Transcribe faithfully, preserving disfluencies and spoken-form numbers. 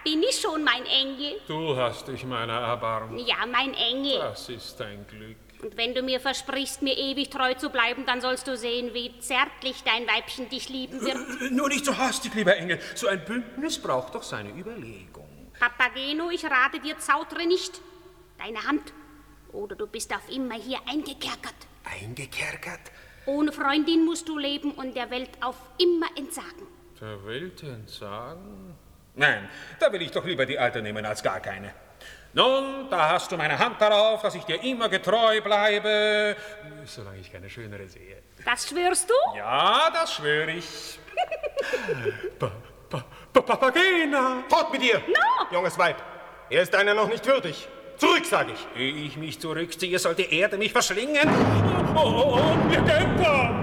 bin ich schon, mein Engel. Du hast dich meiner erbarmt. Ja, mein Engel. Das ist dein Glück. Und wenn du mir versprichst, mir ewig treu zu bleiben, dann sollst du sehen, wie zärtlich dein Weibchen dich lieben wird. Nur nicht so hastig, lieber Engel. So ein Bündnis braucht doch seine Überlegung. Papageno, ich rate dir, zautere nicht deine Hand, oder du bist auf immer hier eingekerkert. Eingekerkert? Ohne Freundin musst du leben und der Welt auf immer entsagen. Der Welt entsagen? Nein, da will ich doch lieber die Alte nehmen als gar keine. Nun, da hast du meine Hand darauf, dass ich dir immer getreu bleibe, solange ich keine schönere sehe. Das schwörst du? Ja, das schwöre ich. pa, pa, pa, Papagena! Fort mit dir, No! junges Weib. Er ist einer noch nicht würdig. Zurück, sag ich. Ehe ich mich zurückziehe, soll die Erde mich verschlingen. Oh, oh, oh, mir geht da!